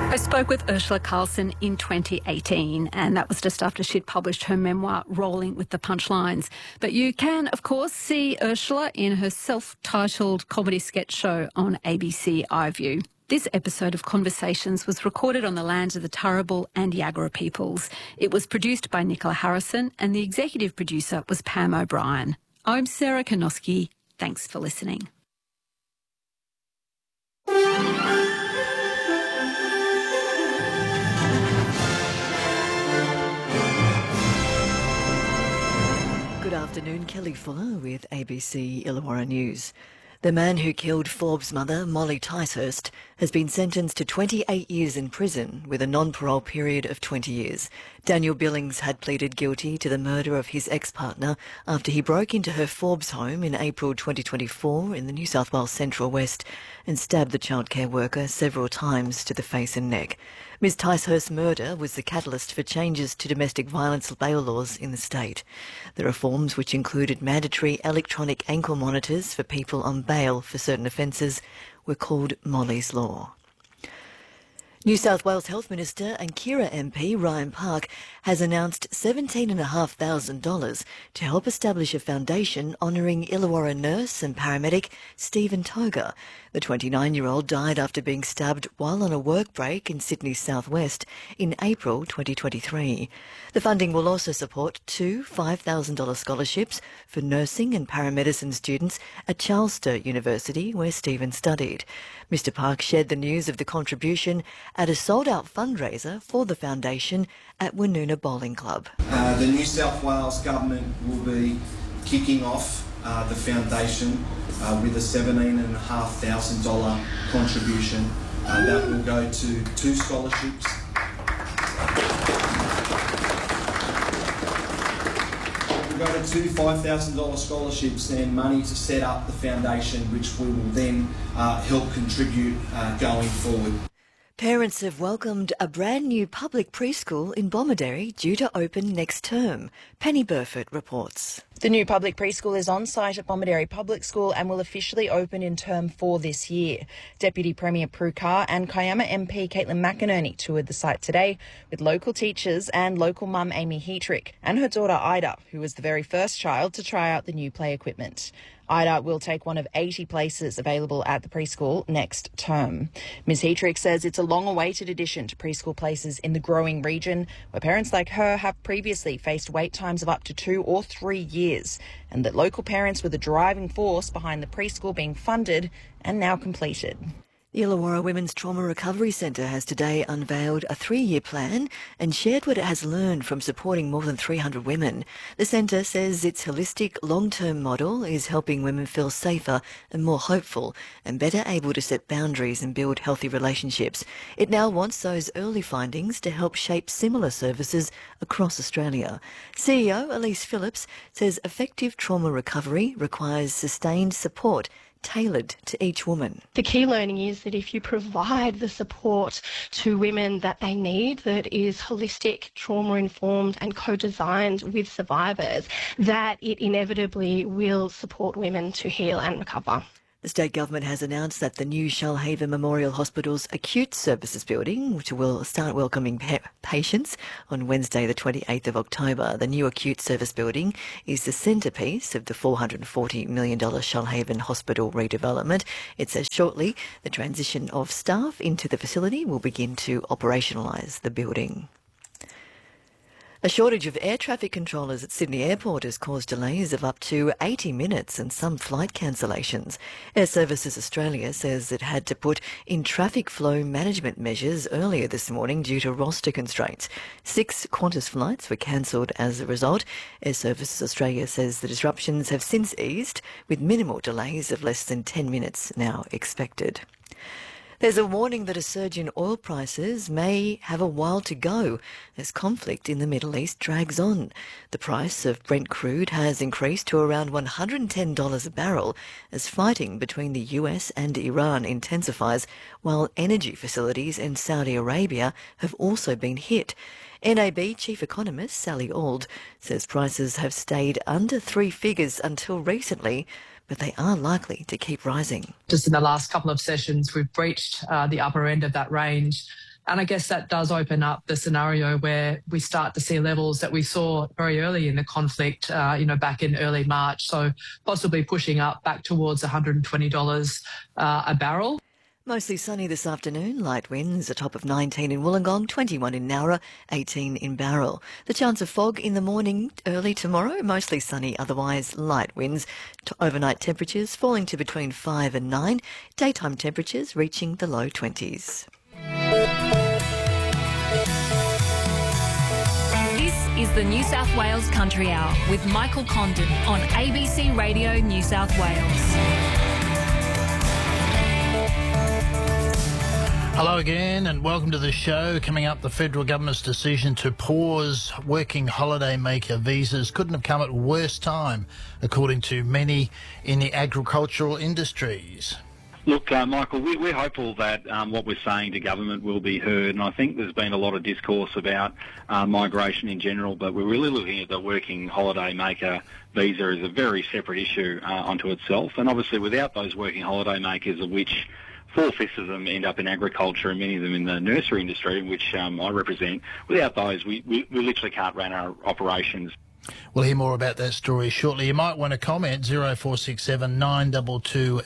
I spoke with Ursula Carlson in 2018, and that was just after she'd published her memoir, Rolling with the Punchlines. But you can, of course, see Ursula in her self-titled comedy sketch show on ABC iView. This episode of Conversations was recorded on the lands of the Turrbal and Yagara peoples. It was produced by Nicola Harrison, and the executive producer was Pam O'Brien. I'm Sarah Konoski. Thanks for listening. Good afternoon, Kelly Fuller with ABC Illawarra News. The man who killed Forbes' mother, Molly Ticehurst, has been sentenced to 28 years in prison with a non-parole period of 20 years. Daniel Billings had pleaded guilty to the murder of his ex-partner after he broke into her Forbes home in April 2024 in the New South Wales Central West and stabbed the childcare worker several times to the face and neck. Ms Ticehurst's murder was the catalyst for changes to domestic violence bail laws in the state. The reforms, which included mandatory electronic ankle monitors for people on bail for certain offences, were called Molly's Law. New South Wales Health Minister and Kira MP Ryan Park has announced $17,500 to help establish a foundation honouring Illawarra nurse and paramedic Stephen Toga. The 29-year-old died after being stabbed while on a work break in Sydney's southwest in April 2023. The funding will also support two $5,000 scholarships for nursing and paramedicine students at Charles Sturt University, where Stephen studied. Mr Park shared the news of the contribution at a sold-out fundraiser for the foundation at Woonona Bowling Club. The New South Wales Government will be kicking off the foundation with a $17,500 contribution that will go to two scholarships. We'll go to two $5,000 scholarships and money to set up the foundation, which we will then help contribute going forward. Parents have welcomed a brand new public preschool in Bomaderry due to open next term. Penny Burford reports. The new public preschool is on site at Bomaderry Public School and will officially open in term 4 this year. Deputy Premier Prue Carr and Kiama MP Caitlin McInerney toured the site today with local teachers and local mum Amy Heatrick and her daughter Ida, who was the very first child to try out the new play equipment. Ida will take one of 80 places available at the preschool next term. Ms Heatrick says it's a long-awaited addition to preschool places in the growing region, where parents like her have previously faced wait times of up to 2 or 3 years, and that local parents were the driving force behind the preschool being funded and now completed. The Illawarra Women's Trauma Recovery Centre has today unveiled a 3-year plan and shared what it has learned from supporting more than 300 women. The centre says its holistic long-term model is helping women feel safer and more hopeful and better able to set boundaries and build healthy relationships. It now wants those early findings to help shape similar services across Australia. CEO Elise Phillips says effective trauma recovery requires sustained support tailored to each woman. The key learning is that if you provide the support to women that they need, that is holistic, trauma-informed and co-designed with survivors, that it inevitably will support women to heal and recover. The state government has announced that the new Shoalhaven Memorial Hospital's acute services building, which will start welcoming patients on Wednesday the 28th of October. The new acute service building is the centrepiece of the $440 million Shoalhaven Hospital redevelopment. It says shortly the transition of staff into the facility will begin to operationalise the building. A shortage of air traffic controllers at Sydney Airport has caused delays of up to 80 minutes and some flight cancellations. Air Services Australia says it had to put in traffic flow management measures earlier this morning due to roster constraints. 6 Qantas flights were cancelled as a result. Air Services Australia says the disruptions have since eased, with minimal delays of less than 10 minutes now expected. There's a warning that a surge in oil prices may have a while to go as conflict in the Middle East drags on. The price of Brent crude has increased to around $110 a barrel as fighting between the US and Iran intensifies, while energy facilities in Saudi Arabia have also been hit. NAB Chief Economist Sally Auld says prices have stayed under 3 figures until recently, but they are likely to keep rising. Just in the last couple of sessions, we've breached the upper end of that range And I guess that does open up the scenario where we start to see levels that we saw very early in the conflict, back in early March. So possibly pushing up back towards $120 a barrel. Mostly sunny this afternoon, light winds, a top of 19 in Wollongong, 21 in Nowra, 18 in Bowral. The chance of fog in the morning early tomorrow, mostly sunny, otherwise light winds. Overnight temperatures falling to between 5 and 9, daytime temperatures reaching the low 20s. This is the New South Wales Country Hour with Michael Condon on ABC Radio New South Wales. Hello again and welcome to the show. Coming up, the federal government's decision to pause working holidaymaker visas couldn't have come at a worse time, according to many in the agricultural industries. Look, Michael, we're hopeful that what we're saying to government will be heard, and I think there's been a lot of discourse about migration in general, but we're really looking at the working holidaymaker visa as a very separate issue unto itself, and obviously without those working holidaymakers, of which 4/5 of them end up in agriculture and many of them in the nursery industry, which I represent. Without those, we literally can't run our operations. We'll hear more about that story shortly. You might want to comment. 0467 922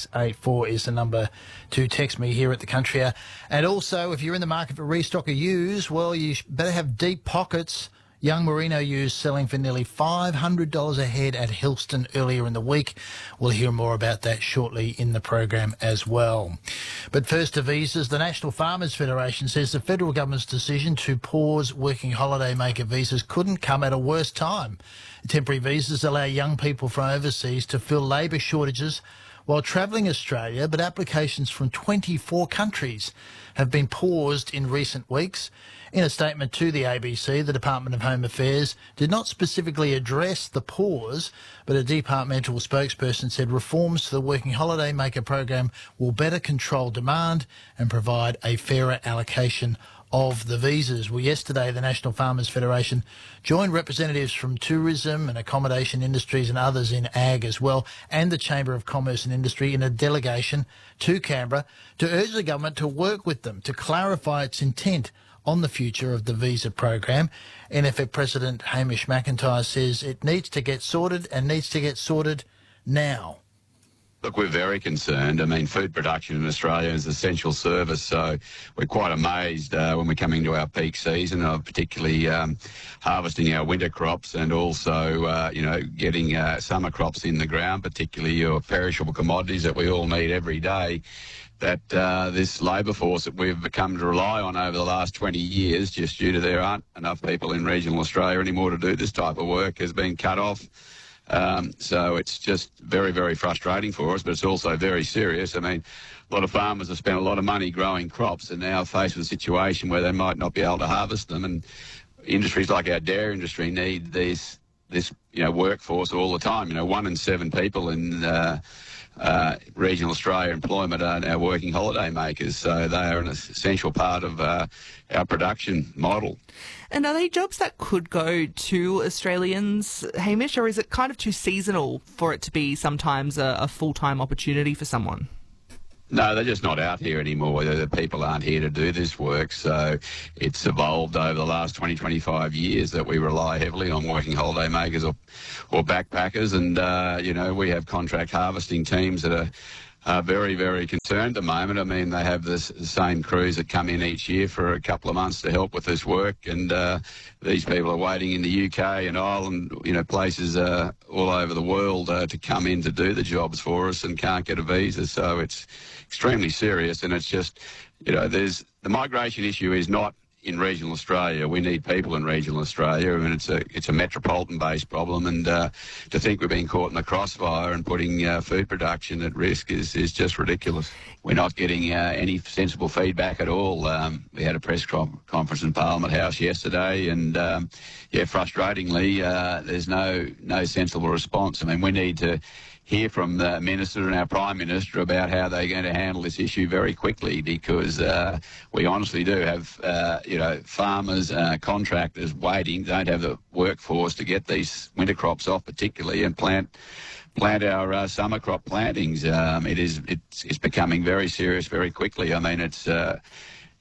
684 is the number to text me here at the Country Hour. And also, if you're in the market for restock or ewes, well, you better have deep pockets. Young merino ewes selling for nearly $500 a head at Hillston earlier in the week. We'll hear more about that shortly in the program as well. But first to visas, the National Farmers Federation says the federal government's decision to pause working holidaymaker visas couldn't come at a worse time. Temporary visas allow young people from overseas to fill labour shortages while travelling Australia, but applications from 24 countries have been paused in recent weeks. In a statement to the ABC, the Department of Home Affairs did not specifically address the pause, but a departmental spokesperson said reforms to the Working Holidaymaker program will better control demand and provide a fairer allocation of the visas. Well, yesterday, the National Farmers Federation joined representatives from tourism and accommodation industries and others in ag as well, and the Chamber of Commerce and Industry in a delegation to Canberra to urge the government to work with them to clarify its intent on the future of the visa program. NFF President Hamish McIntyre says it needs to get sorted and needs to get sorted now. Look, we're very concerned. I mean, food production in Australia is an essential service, so we're quite amazed when we come into our peak season of particularly harvesting our winter crops and also, getting summer crops in the ground, particularly your perishable commodities that we all need every day. That this labour force that we've come to rely on over the last 20 years, just due to there aren't enough people in regional Australia anymore to do this type of work, has been cut off. So it's just very, very frustrating for us, but it's also very serious. I mean, a lot of farmers have spent a lot of money growing crops and now faced with a situation where they might not be able to harvest them. And industries like our dairy industry need this workforce all the time. 1 in 7 people in regional Australia employment are now working holidaymakers, so they are an essential part of our production model. And are they jobs that could go to Australians, Hamish, or is it kind of too seasonal for it to be sometimes a full-time opportunity for someone? No, they're just not out here anymore. The people aren't here to do this work. So it's evolved over the last 20, 25 years that we rely heavily on working holidaymakers or backpackers. And, we have contract harvesting teams that are very, very concerned at the moment. I mean, they have the same crews that come in each year for a couple of months to help with this work. And these people are waiting in the UK and Ireland, places all over the world to come in to do the jobs for us and can't get a visa. So it's extremely serious. And it's just, the migration issue is not in regional Australia. We need people in regional Australia. I mean, it's a metropolitan-based problem, and to think we're being caught in the crossfire and putting food production at risk is just ridiculous. We're not getting any sensible feedback at all. We had a press conference in Parliament House yesterday, and frustratingly, there's no sensible response. I mean, we need to hear from the Minister and our Prime Minister about how they're going to handle this issue very quickly, because we honestly do have, farmers, contractors waiting, don't have the workforce to get these winter crops off particularly and plant our summer crop plantings. It's becoming very serious very quickly. I mean, it's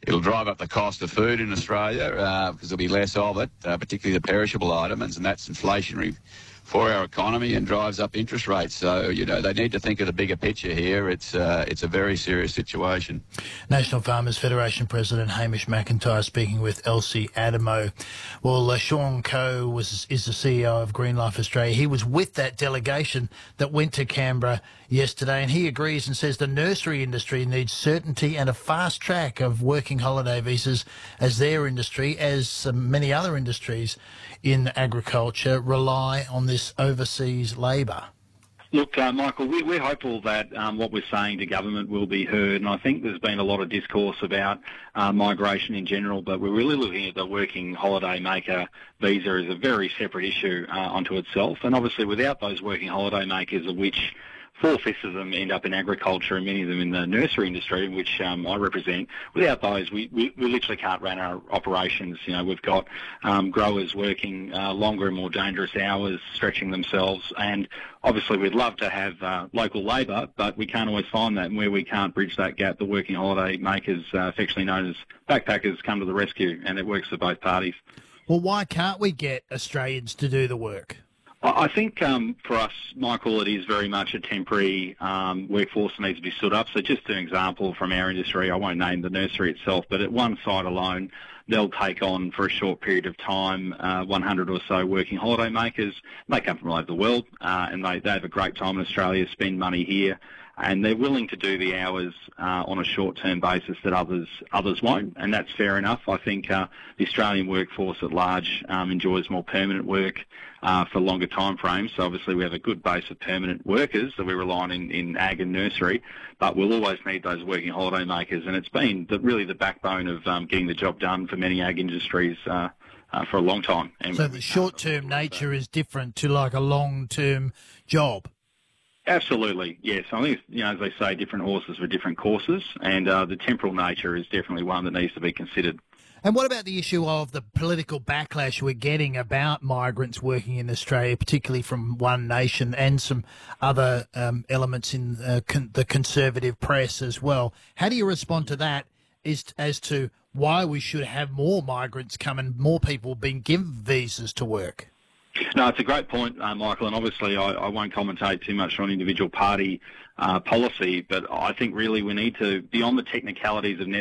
It'll drive up the cost of food in Australia because there'll be less of it, particularly the perishable items, and that's inflationary for our economy and drives up interest rates. So, you know, they need to think of the bigger picture here. It's a very serious situation. National Farmers Federation President Hamish McIntyre speaking with Elsie Adamo. Well, Sean Coe is the CEO of Green Life Australia. He was with that delegation that went to Canberra yesterday, and he agrees and says the nursery industry needs certainty and a fast track of working holiday visas as their industry, as many other industries in agriculture, rely on this overseas labour. Look, Michael, we're hopeful that what we're saying to government will be heard, and I think there's been a lot of discourse about migration in general, but we're really looking at the working holiday maker visa as a very separate issue onto itself, and obviously without those working holiday makers, of which 4/5 of them end up in agriculture and many of them in the nursery industry, which I represent. Without those, we literally can't run our operations. You know, we've got growers working longer and more dangerous hours, stretching themselves, and obviously we'd love to have local labour, but we can't always find that, and where we can't bridge that gap, the working holiday makers, affectionately known as backpackers, come to the rescue, and it works for both parties. Well, why can't we get Australians to do the work? I think for us, Michael, it is very much a temporary workforce that needs to be stood up. So just an example from our industry, I won't name the nursery itself, but at one site alone, they'll take on for a short period of time 100 or so working holiday makers. They come from all over the world and they have a great time in Australia, spend money here, and they're willing to do the hours on a short-term basis that others won't, and that's fair enough. I think the Australian workforce at large enjoys more permanent work for longer time frames. So obviously we have a good base of permanent workers that we rely on in ag and nursery, but we'll always need those working holiday makers, and it's been really the backbone of getting the job done for many ag industries for a long time. And so the short-term nature is different to like a long-term job? Absolutely, yes. I think, you know, as they say, different horses for different courses, and the temporal nature is definitely one that needs to be considered. And what about the issue of the political backlash we're getting about migrants working in Australia, particularly from One Nation and some other elements in the conservative press as well? How do you respond to that as to why we should have more migrants come and more people being given visas to work? No, it's a great point, Michael, and obviously I won't commentate too much on individual party policy, but I think really we need to, beyond the technicalities of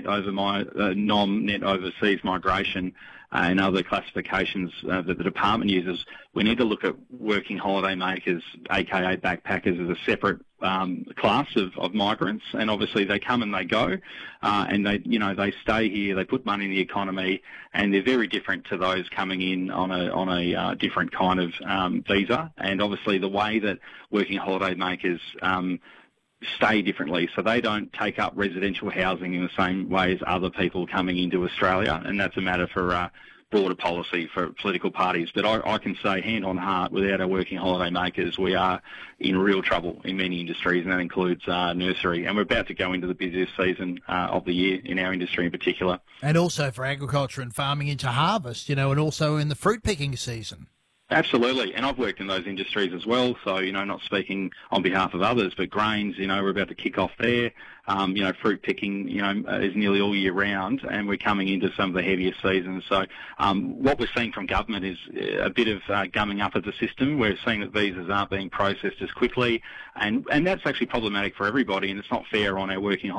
non-net overseas migration and other classifications that the department uses, we need to look at working holiday makers, aka backpackers, as a separate class of migrants, and obviously they come and they go, and they stay here, they put money in the economy, and they're very different to those coming in on a different kind of visa, and obviously the way that working holiday makers stay differently, so they don't take up residential housing in the same way as other people coming into Australia, and that's a matter for broader policy for political parties. But I can say, hand on heart, without our working holiday makers, we are in real trouble in many industries, and that includes nursery. And we're about to go into the busiest season of the year in our industry in particular. And also for agriculture and farming into harvest, and also in the fruit picking season. Absolutely, and I've worked in those industries as well, so, not speaking on behalf of others, but grains, we're about to kick off there. Fruit picking, is nearly all year round, and we're coming into some of the heavier seasons. So what we're seeing from government is a bit of gumming up of the system. We're seeing that visas aren't being processed as quickly, and that's actually problematic for everybody, and it's not fair on our working